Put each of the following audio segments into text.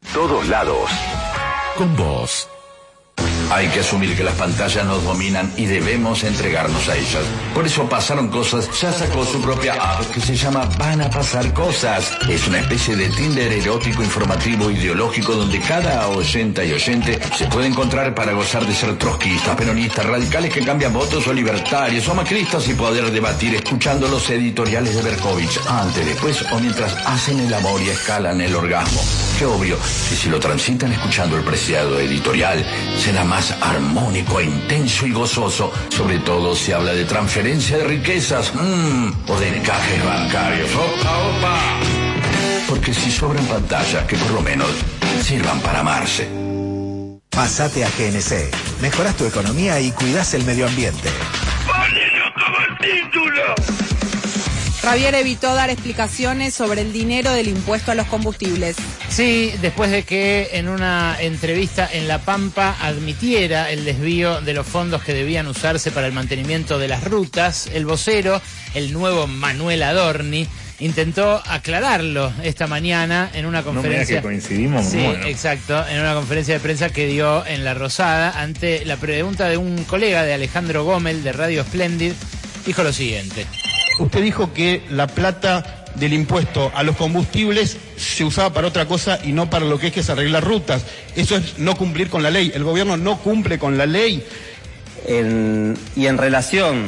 todos lados. Con vos. Hay que asumir que las pantallas nos dominan y debemos entregarnos a ellas. Por eso Pasaron Cosas ya sacó su propia app que se llama Van a Pasar Cosas. Es una especie de Tinder erótico, informativo, ideológico, donde cada oyenta y oyente se puede encontrar para gozar de ser trotskistas, peronistas, radicales que cambian votos o libertarios o macristas y poder debatir escuchando los editoriales de Berkovich antes, después o mientras hacen el amor y escalan el orgasmo. Que obvio, que si lo transitan escuchando el preciado editorial, será más armónico, intenso y gozoso, sobre todo si habla de transferencia de riquezas o de encajes bancarios. ¡Opa, opa! Porque si sobran pantallas, que por lo menos sirvan para amarse. Pásate a GNC. Mejoras tu economía y cuidas el medio ambiente. ¡Ponelo como título! Ravier evitó dar explicaciones sobre el dinero del impuesto a los combustibles. Sí, después de que en una entrevista en La Pampa admitiera el desvío de los fondos que debían usarse para el mantenimiento de las rutas, el vocero, el nuevo Manuel Adorni, intentó aclararlo esta mañana en una conferencia. No, mira que coincidimos. Sí, bueno. exacto, en una conferencia de prensa que dio en La Rosada ante la pregunta de un colega de Alejandro Gómez de Radio Splendid. Dijo lo siguiente. Usted dijo que la plata del impuesto a los combustibles se usaba para otra cosa y no para lo que es arreglar rutas. Eso es no cumplir con la ley. El gobierno no cumple con la ley. Y en relación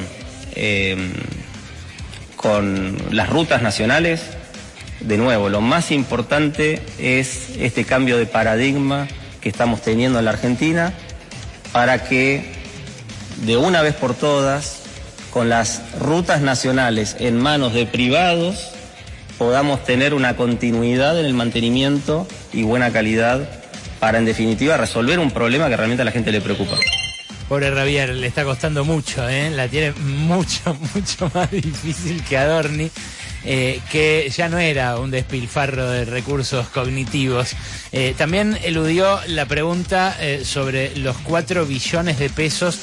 con las rutas nacionales, de nuevo, lo más importante es este cambio de paradigma que estamos teniendo en la Argentina para que de una vez por todas, con las rutas nacionales en manos de privados, podamos tener una continuidad en el mantenimiento y buena calidad para, en definitiva, resolver un problema que realmente a la gente le preocupa. Pobre Ravier, le está costando mucho, la tiene mucho más difícil que Adorni, que ya no era un despilfarro de recursos cognitivos. También eludió la pregunta sobre los 4 billones de pesos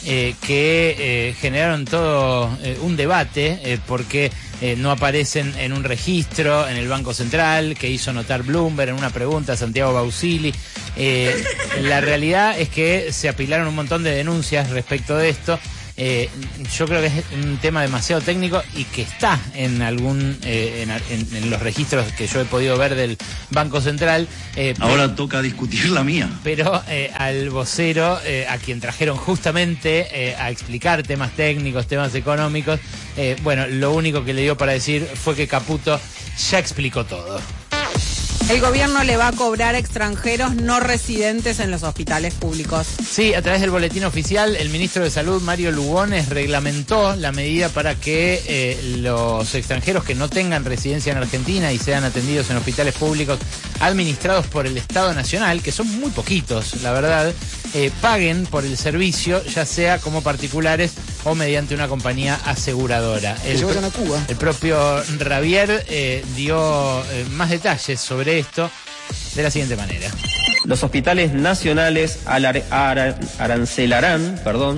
que generaron todo un debate porque no aparecen en un registro en el Banco Central que hizo notar Bloomberg en una pregunta a Santiago Bausili. La realidad es que se apilaron un montón de denuncias respecto de esto. Yo creo que es un tema demasiado técnico y que está en en los registros que yo he podido ver del Banco Central. Ahora toca discutir la mía. Pero al vocero, a quien trajeron justamente a explicar temas técnicos, temas económicos, bueno, lo único que le dio para decir fue que Caputo ya explicó todo. El gobierno le va a cobrar a extranjeros no residentes en los hospitales públicos. Sí, a través del boletín oficial, el ministro de Salud, Mario Lugones, reglamentó la medida para que los extranjeros que no tengan residencia en Argentina y sean atendidos en hospitales públicos administrados por el Estado Nacional, que son muy poquitos, la verdad, paguen por el servicio, ya sea como particulares o mediante una compañía aseguradora. El propio Ravier dio más detalles sobre esto de la siguiente manera. Los hospitales nacionales arancelarán,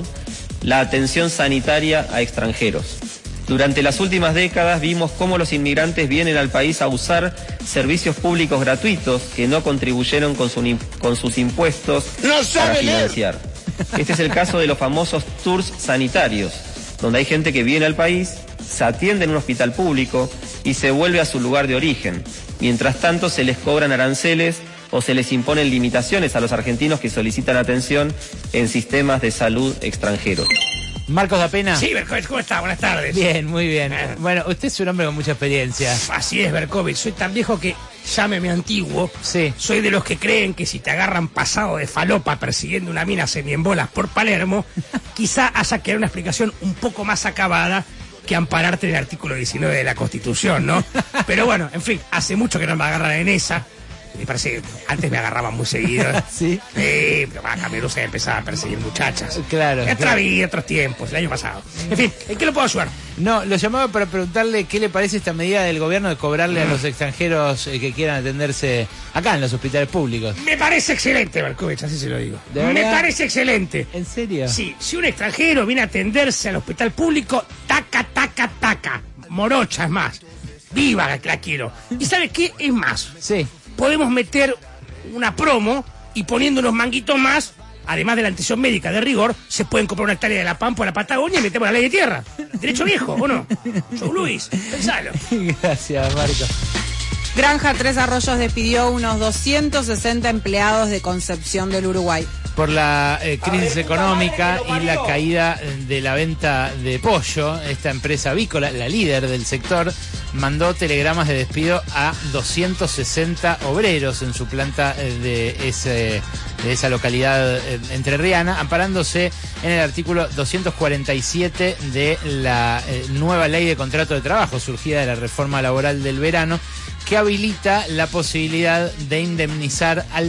la atención sanitaria a extranjeros. Durante las últimas décadas vimos cómo los inmigrantes vienen al país a usar servicios públicos gratuitos que no contribuyeron con sus impuestos para financiar. Este es el caso de los famosos tours sanitarios, donde hay gente que viene al país, se atiende en un hospital público y se vuelve a su lugar de origen. Mientras tanto se les cobran aranceles o se les imponen limitaciones a los argentinos que solicitan atención en sistemas de salud extranjeros. Marcos da Pena. Sí, Berkovich, ¿cómo está? Buenas tardes. Bien, muy bien. Bueno, usted es un hombre con mucha experiencia. Así es, Berkovich. Soy tan viejo que, llámeme antiguo. Sí. Soy de los que creen que si te agarran pasado de falopa persiguiendo una mina semiembolas por Palermo, quizá haya que dar una explicación un poco más acabada que ampararte en el artículo 19 de la Constitución, ¿no? Pero bueno, en fin, hace mucho que no me agarran en esa. Me parece, antes me agarraban muy seguido. Sí. Pero acá me gusta empezar a perseguir muchachas. Claro. Otra vida, otros tiempos, el año pasado. En fin, ¿en qué lo puedo ayudar? No, lo llamaba para preguntarle qué le parece esta medida del gobierno de cobrarle a los extranjeros que quieran atenderse acá en los hospitales públicos. Me parece excelente, Berkovich, así se lo digo. Me parece excelente. ¿En serio? Sí, si un extranjero viene a atenderse al hospital público, taca, morocha es más. Viva, que la quiero. ¿Y sabe qué? Es más. Sí. Podemos meter una promo y poniendo unos manguitos más, además de la atención médica de rigor, se pueden comprar una hectárea de la Pampa o la Patagonia y metemos la ley de tierra. Derecho viejo, ¿o no? Soy Luis, pensalo. Gracias, Marco. Granja Tres Arroyos despidió unos 260 empleados de Concepción del Uruguay. Por la crisis económica y la caída de la venta de pollo, esta empresa avícola, la líder del sector, mandó telegramas de despido a 260 obreros en su planta de esa localidad entrerriana, amparándose en el artículo 247 de la nueva ley de contrato de trabajo surgida de la reforma laboral del verano, que habilita la posibilidad de indemnizar al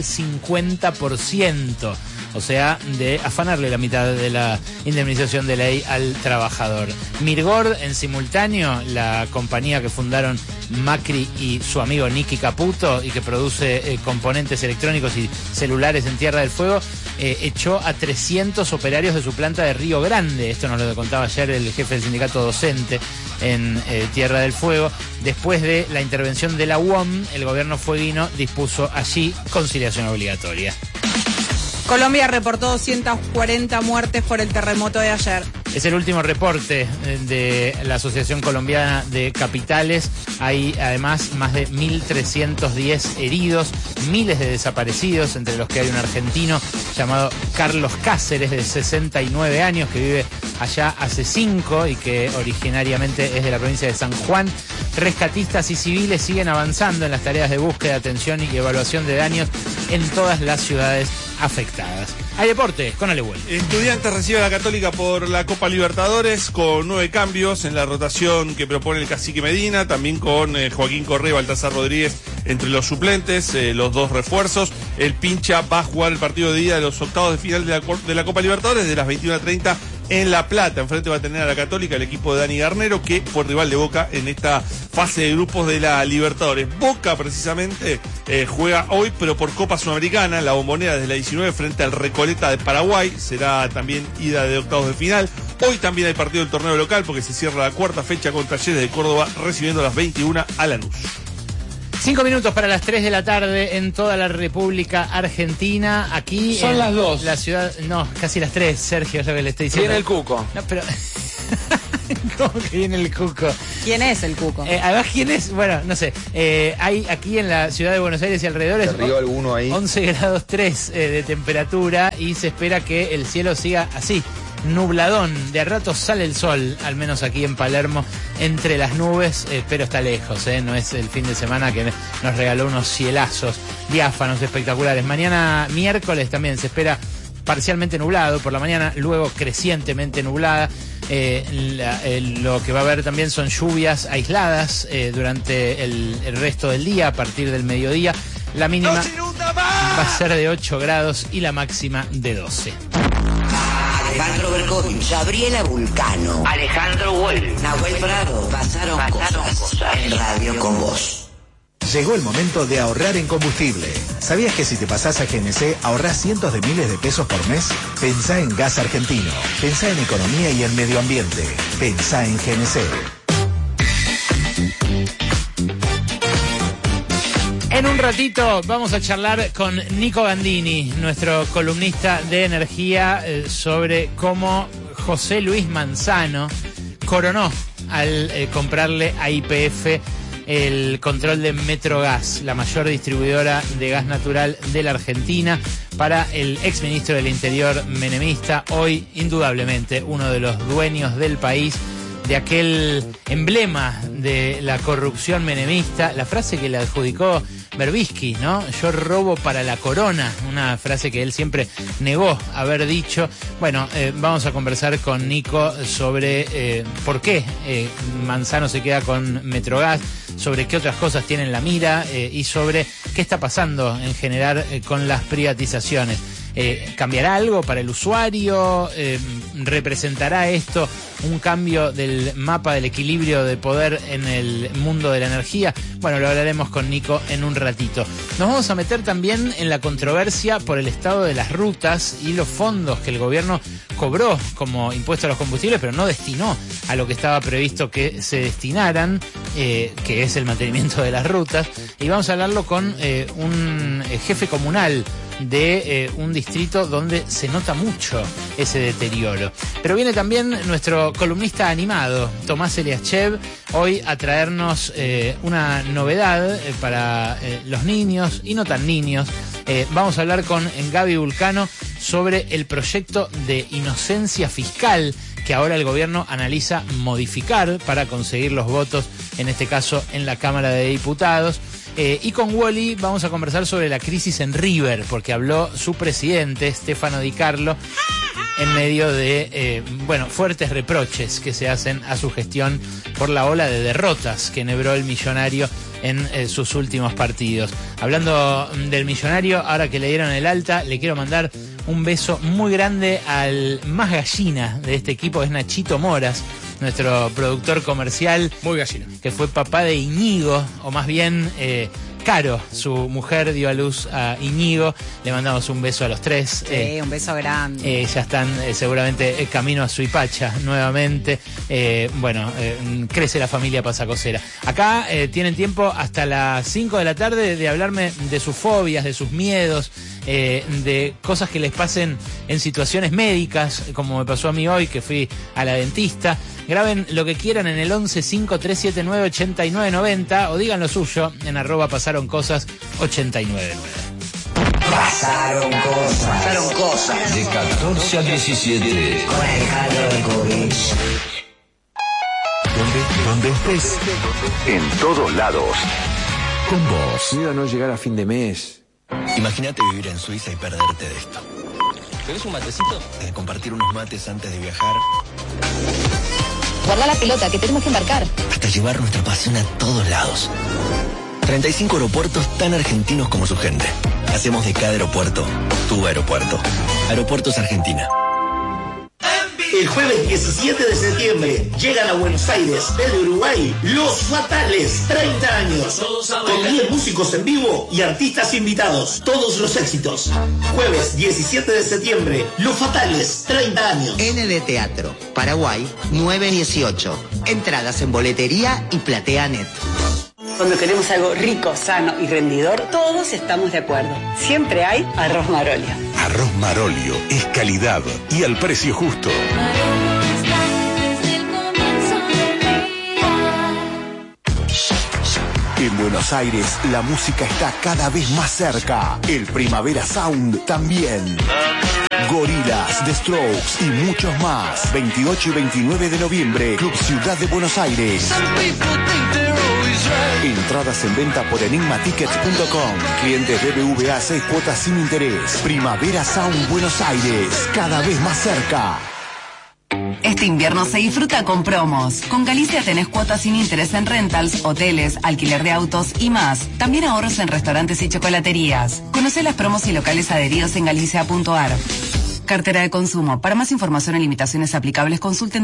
50%. O sea, de afanarle la mitad de la indemnización de ley al trabajador. Mirgord, en simultáneo, la compañía que fundaron Macri y su amigo Nicky Caputo y que produce componentes electrónicos y celulares en Tierra del Fuego, echó a 300 operarios de su planta de Río Grande. Esto nos lo contaba ayer el jefe del sindicato docente en Tierra del Fuego. Después de la intervención de la UOM, el gobierno fueguino dispuso allí conciliación obligatoria. Colombia reportó 240 muertes por el terremoto de ayer. Es el último reporte de la Asociación Colombiana de Capitales. Hay además más de 1.310 heridos, miles de desaparecidos, entre los que hay un argentino llamado Carlos Cáceres, de 69 años, que vive allá hace 5 y que originariamente es de la provincia de San Juan. Rescatistas y civiles siguen avanzando en las tareas de búsqueda, atención y evaluación de daños en todas las ciudades afectadas. Hay deporte con Alehuel. Estudiantes recibe a la Católica por la Copa Libertadores con 9 cambios en la rotación que propone el Cacique Medina, también con Joaquín Correa y Baltasar Rodríguez entre los suplentes, los dos refuerzos. El Pincha va a jugar el partido de ida de los octavos de final de la Copa Libertadores de las 21:30 en La Plata. Enfrente va a tener a la Católica el equipo de Dani Garnero, que fue rival de Boca en esta fase de grupos de la Libertadores. Boca precisamente juega hoy, pero por Copa Sudamericana, la Bombonera desde la 19 frente al Recoleta de Paraguay. Será también ida de octavos de final. Hoy también hay partido del torneo local porque se cierra la cuarta fecha con Talleres de Córdoba recibiendo a las 21 a Lanús. 5 minutos para las 3 de la tarde en toda la República Argentina. Aquí son en las 2. La ciudad, no, casi las 3, Sergio, es lo que le estoy diciendo. Viene el Cuco. No, pero ¿cómo que viene el Cuco? ¿Quién es el Cuco? Además, ¿quién es? Bueno, no sé. Hay aquí en la ciudad de Buenos Aires y alrededores alguno ahí. 11 grados 3 de temperatura y se espera que el cielo siga así. Nubladón, de a rato sale el sol, al menos aquí en Palermo, entre las nubes, pero está lejos, no es el fin de semana que nos regaló unos cielazos diáfanos espectaculares. Mañana miércoles también se espera parcialmente nublado por la mañana, luego crecientemente nublada. Lo que va a haber también son lluvias aisladas durante el resto del día, a partir del mediodía. La mínima va a ser de 8 grados y la máxima de 12. Alejandro Berkovich, Gabriela Vulcano, Alejandro Wolf, Nahuel Prado, pasaron cosas en Radio con Vos. Llegó el momento de ahorrar en combustible. ¿Sabías que si te pasás a GNC ahorrás cientos de miles de pesos por mes? Pensá en gas argentino, pensá en economía y en medio ambiente, pensá en GNC. En un ratito vamos a charlar con Nico Gandini, nuestro columnista de energía, sobre cómo José Luis Manzano coronó al comprarle a YPF el control de Metrogas, la mayor distribuidora de gas natural de la Argentina, para el exministro del Interior menemista, hoy indudablemente uno de los dueños del país, de aquel emblema de la corrupción menemista, la frase que le adjudicó Berbisky, ¿no? Yo robo para la corona, una frase que él siempre negó haber dicho. Bueno, vamos a conversar con Nico sobre por qué Manzano se queda con Metrogas, sobre qué otras cosas tiene en la mira y sobre qué está pasando en general con las privatizaciones. ¿Cambiará algo para el usuario? ¿Representará esto un cambio del mapa del equilibrio de poder en el mundo de la energía? Bueno, lo hablaremos con Nico en un ratito. Nos vamos a meter también en la controversia por el estado de las rutas y los fondos que el gobierno cobró como impuesto a los combustibles, pero no destinó a lo que estaba previsto que se destinaran, que es el mantenimiento de las rutas. Y vamos a hablarlo con un jefe comunal de un distrito donde se nota mucho ese deterioro. Pero viene también nuestro columnista animado, Tomás Eliaschev, hoy a traernos una novedad para los niños y no tan niños. Vamos a hablar con Gaby Vulcano sobre el proyecto de inocencia fiscal que ahora el gobierno analiza modificar para conseguir los votos, en este caso en la Cámara de Diputados. Y con Wally vamos a conversar sobre la crisis en River, porque habló su presidente, Stefano Di Carlo, en medio de fuertes reproches que se hacen a su gestión por la ola de derrotas que enhebró el Millonario en sus últimos partidos. Hablando del Millonario, ahora que le dieron el alta, le quiero mandar un beso muy grande al más gallina de este equipo, que es Nachito Moras, nuestro productor comercial. Muy gallina. Que fue papá de Íñigo, o más bien Caro, su mujer, dio a luz a Íñigo. Le mandamos un beso a los tres. Sí, un beso grande. Ya están seguramente camino a Suipacha nuevamente. Crece la familia pasacosera. Acá tienen tiempo hasta las 5 de la tarde de hablarme de sus fobias, de sus miedos, de cosas que les pasen en situaciones médicas, como me pasó a mí hoy, que fui a la dentista. Graben lo que quieran en el 11-5379-8990 o digan lo suyo en @pasaroncosas899. Pasaron cosas. De 14 a 17. Con Alejandro Berkovich. Donde estés, en todos lados. Con vos. Miedo a no llegar a fin de mes. Imagínate vivir en Suiza y perderte de esto. ¿Querés un matecito? Compartir unos mates antes de viajar. Guarda la pelota, que tenemos que embarcar. Hasta llevar nuestra pasión a todos lados. 35 aeropuertos tan argentinos como su gente. Hacemos de cada aeropuerto tu aeropuerto. Aeropuertos Argentina. El jueves 17 de septiembre llegan a Buenos Aires, desde Uruguay, Los Fatales, 30 años. Con 10 músicos en vivo y artistas invitados. Todos los éxitos. Jueves 17 de septiembre, Los Fatales, 30 años. ND Teatro, Paraguay, 918. Entradas en boletería y PlateaNet. Cuando queremos algo rico, sano y rendidor, todos estamos de acuerdo. Siempre hay arroz Marolio. Arroz Marolio es calidad y al precio justo. En Buenos Aires, la música está cada vez más cerca. El Primavera Sound también. Gorillaz, The Strokes y muchos más. 28 y 29 de noviembre, Club Ciudad de Buenos Aires. Entradas en venta por enigmatickets.com. Clientes BBVA 6 cuotas sin interés. Primavera Sound Buenos Aires, cada vez más cerca. Este invierno se disfruta con promos. Con Galicia tenés cuotas sin interés en rentals, hoteles, alquiler de autos y más. También ahorros en restaurantes y chocolaterías. Conocé las promos y locales adheridos en galicia.ar. Cartera de consumo. Para más información y limitaciones aplicables, consulten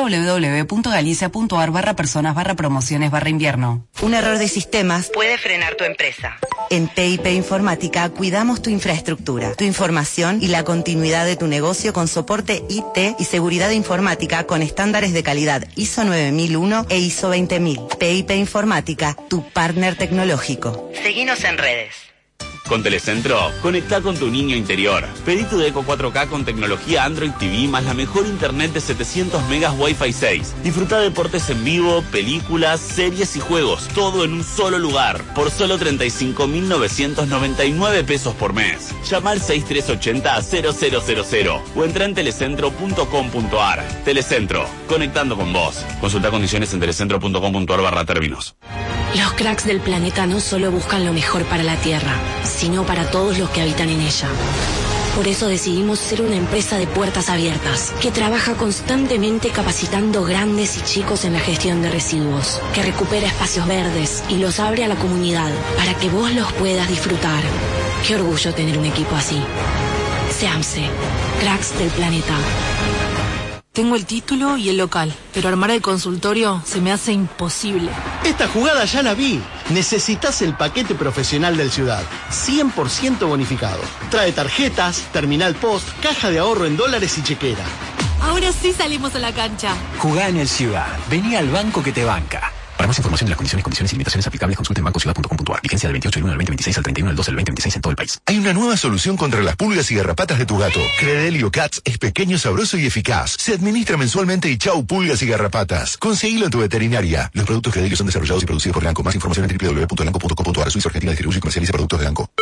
www.galicia.ar/personas/promociones/invierno. Un error de sistemas puede frenar tu empresa. En PIP Informática cuidamos tu infraestructura, tu información y la continuidad de tu negocio con soporte IT y seguridad informática con estándares de calidad ISO 9001 e ISO 20000. PIP Informática, tu partner tecnológico. Seguinos en redes. Con Telecentro, conectá con tu niño interior. Pedí tu Deco 4K con tecnología Android TV más la mejor internet de 700 megas Wi-Fi 6. Disfruta deportes en vivo, películas, series y juegos, todo en un solo lugar, por solo 35.999 pesos por mes. Llama al 6380-0000 o entra en telecentro.com.ar. Telecentro, conectando con vos. Consulta condiciones en telecentro.com.ar/términos. Los cracks del planeta no solo buscan lo mejor para la Tierra, sino para todos los que habitan en ella. Por eso decidimos ser una empresa de puertas abiertas, que trabaja constantemente capacitando grandes y chicos en la gestión de residuos, que recupera espacios verdes y los abre a la comunidad para que vos los puedas disfrutar. Qué orgullo tener un equipo así. SEAMSE, cracks del planeta. Tengo el título y el local, pero armar el consultorio se me hace imposible. Esta jugada ya la vi. Necesitas el paquete profesional del Ciudad, 100% bonificado. Trae tarjetas, terminal post, caja de ahorro en dólares y chequera. Ahora sí salimos a la cancha. Jugá en el Ciudad. Vení al banco que te banca. Para más información de las condiciones y limitaciones aplicables, consulte en bancociudad.com.ar. Vigencia del 28 del 1 del 2026 al 31 del 2 del 2026 en todo el país. Hay una nueva solución contra las pulgas y garrapatas de tu gato. Credelio Cats es pequeño, sabroso y eficaz. Se administra mensualmente y chau pulgas y garrapatas. Conseguilo en tu veterinaria. Los productos Credelio son desarrollados y producidos por Elanco. Más información en www.elanco.com.ar. Suiza Argentina distribuye y comercializa productos de Elanco.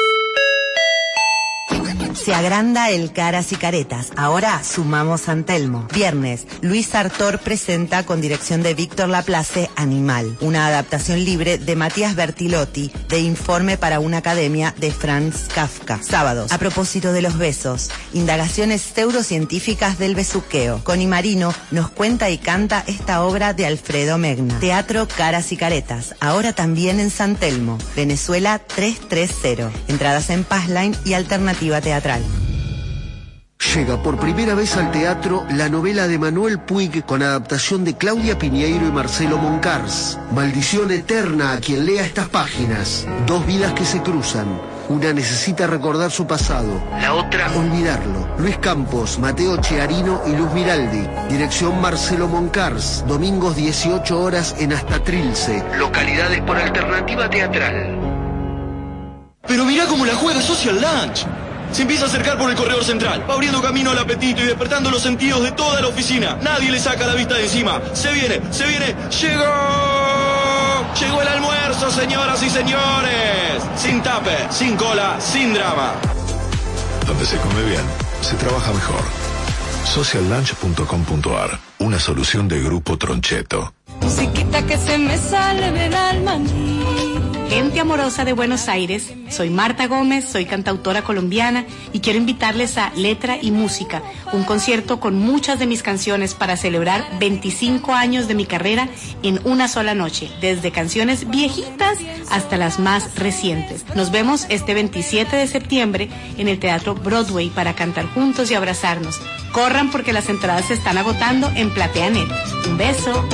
Se agranda el Caras y Caretas. Ahora sumamos San Telmo. Viernes, Luis Sartor presenta con dirección de Víctor Laplace Animal, una adaptación libre de Matías Bertilotti de Informe para una Academia de Franz Kafka. Sábados, a propósito de los besos, indagaciones pseudocientíficas del besuqueo. Connie Marino nos cuenta y canta esta obra de Alfredo Megna. Teatro Caras y Caretas, ahora también en San Telmo, Venezuela 330. Entradas en Passline y Alternativa Teatral. Llega por primera vez al teatro la novela de Manuel Puig con adaptación de Claudia Piñeiro y Marcelo Moncars. Maldición eterna a quien lea estas páginas. Dos vidas que se cruzan. Una necesita recordar su pasado, la otra olvidarlo. Luis Campos, Mateo Chiarino y Luz Miraldi. Dirección Marcelo Moncars. Domingos 18 horas en Hasta Trilce. Localidades por Alternativa Teatral. Pero mirá cómo la juega Social Lunch. Se empieza a acercar por el corredor central, va abriendo camino al apetito y despertando los sentidos de toda la oficina. Nadie le saca la vista de encima. Se viene, ¡llegó! Llegó el almuerzo, señoras y señores. Sin tape, sin cola, sin drama. Donde se come bien, se trabaja mejor. Sociallunch.com.ar. Una solución de Grupo Troncheto. Musiquita que se me sale del alma. Gente amorosa de Buenos Aires, soy Marta Gómez, soy cantautora colombiana y quiero invitarles a Letra y Música, un concierto con muchas de mis canciones para celebrar 25 años de mi carrera en una sola noche, desde canciones viejitas hasta las más recientes. Nos vemos este 27 de septiembre en el Teatro Broadway para cantar juntos y abrazarnos. Corran porque las entradas se están agotando en PlateaNet. Un beso.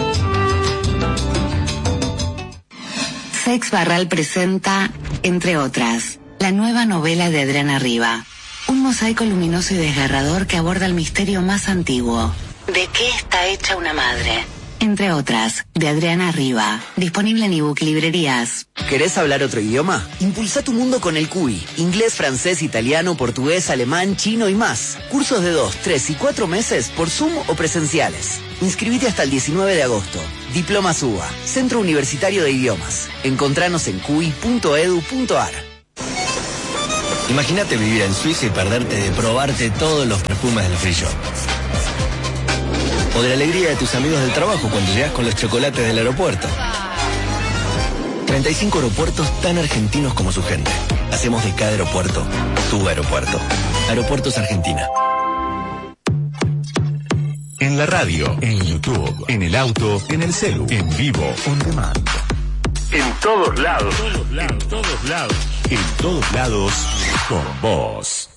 Sex Barral presenta, entre otras, la nueva novela de Adriana Riva. Un mosaico luminoso y desgarrador que aborda el misterio más antiguo. ¿De qué está hecha una madre? Entre otras, de Adriana Riva. Disponible en ebook librerías. ¿Querés hablar otro idioma? Impulsa tu mundo con el CUI. Inglés, francés, italiano, portugués, alemán, chino y más. Cursos de 2, 3 y 4 meses por Zoom o presenciales. Inscribite hasta el 19 de agosto. Diplomas UBA, Centro Universitario de Idiomas. Encontranos en cui.edu.ar. Imagínate vivir en Suiza y perderte de probarte todos los perfumes del free shop. O de la alegría de tus amigos del trabajo cuando llegas con los chocolates del aeropuerto. 35 aeropuertos tan argentinos como su gente. Hacemos de cada aeropuerto tu aeropuerto. Aeropuertos Argentina. En la radio, en YouTube, en el auto, en el celu, en vivo, on demand. En todos lados. En todos lados. En todos lados, con vos.